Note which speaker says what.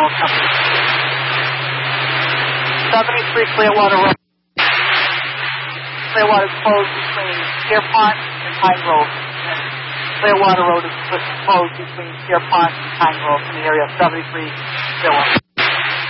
Speaker 1: Oil Company. 73 Clearwater Road. Clearwater is closed between Deer Pond and Pine Grove. And Clearwater Road is closed between Deer Pond and Pine Grove in the area of 73 Clearwater.